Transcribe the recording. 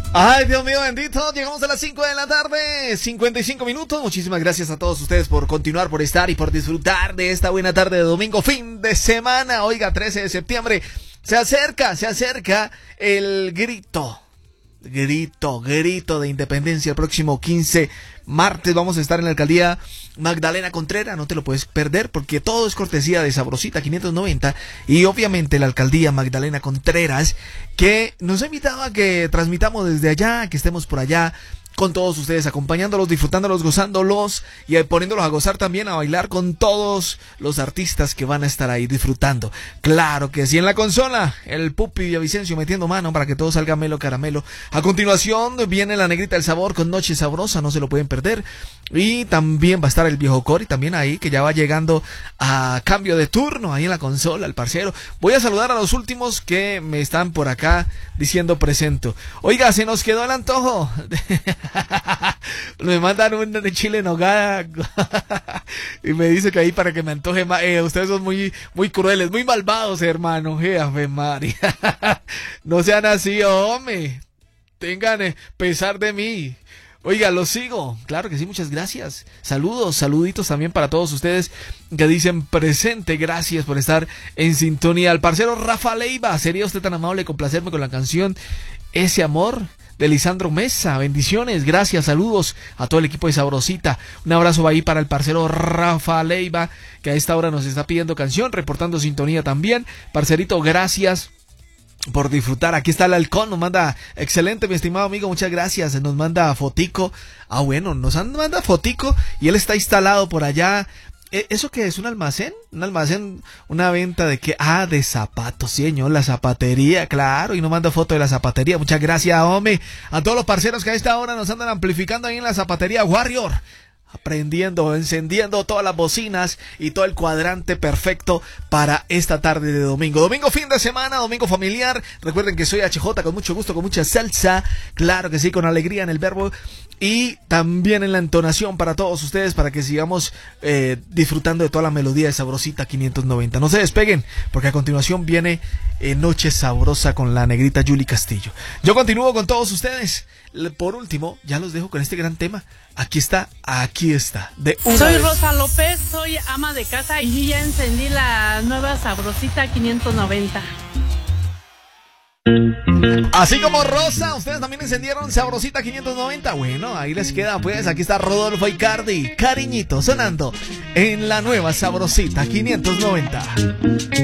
Ay, Dios mío bendito, llegamos a las 5 de la tarde, 55 minutos. Muchísimas gracias a todos ustedes por continuar, por estar y por disfrutar de esta buena tarde de domingo, fin de semana. Oiga, 13 de septiembre, se acerca el grito de independencia el próximo 15 martes. Vamos a estar en la alcaldía Magdalena Contreras, no te lo puedes perder porque todo es cortesía de Sabrosita 590 y obviamente la alcaldía Magdalena Contreras, que nos ha invitado a que transmitamos desde allá, que estemos por allá con todos ustedes, acompañándolos, disfrutándolos, gozándolos y poniéndolos a gozar también, a bailar con todos los artistas que van a estar ahí disfrutando. Claro que sí, en la consola, el Pupi Villavicencio metiendo mano para que todo salga melo caramelo. A continuación viene la Negrita del Sabor con Noche Sabrosa, no se lo pueden perder. Y también va a estar el Viejo Cori también ahí, que ya va llegando a cambio de turno ahí en la consola, el parcero. Voy a saludar a los últimos que me están por acá diciendo presento. Oiga, se nos quedó el antojo. Me mandan un de chile en nogada y me dice que ahí para que me antoje más. Ustedes son muy crueles, muy malvados, hermano. Ave María. No sean así, hombre. Tengan pesar de mí. Oiga, los sigo. Claro que sí, muchas gracias. Saluditos también para todos ustedes que dicen presente. Gracias por estar en sintonía. Al parcero Rafa Leiva, ¿sería usted tan amable de complacerme con la canción Ese Amor de Lisandro Mesa? Bendiciones, gracias, saludos a todo el equipo de Sabrosita. Un abrazo ahí para el parcero Rafa Leiva, que a esta hora nos está pidiendo canción, reportando sintonía también. Parcerito, gracias por disfrutar. Aquí está el halcón, nos manda excelente, mi estimado amigo, muchas gracias. Nos manda fotico. Bueno, nos manda fotico y él está instalado por allá. ¿Eso qué es? ¿Un almacén? ¿Un almacén? ¿Una venta de qué? De zapatos, sí, señor, la zapatería, claro, y nos manda foto de la zapatería. Muchas gracias, hombre, a todos los parceros que a esta hora nos andan amplificando ahí en la zapatería Warrior. Aprendiendo, encendiendo todas las bocinas y todo el cuadrante perfecto para esta tarde de domingo. Domingo fin de semana, domingo familiar. Recuerden que soy HJ con mucho gusto, con mucha salsa. Claro que sí, con alegría en el verbo y también en la entonación para todos ustedes, para que sigamos disfrutando de toda la melodía de Sabrosita 590. No se despeguen, porque a continuación viene Noche Sabrosa con la Negrita Yuli Castillo. Yo continúo con todos ustedes. Por último, ya los dejo con este gran tema. Aquí está. Soy Rosa López, soy ama de casa y ya encendí la nueva Sabrosita 590. Así como Rosa, ustedes también encendieron Sabrosita 590. Bueno, ahí les queda pues. Aquí está Rodolfo Icardi, Cariñito, sonando en la nueva Sabrosita 590.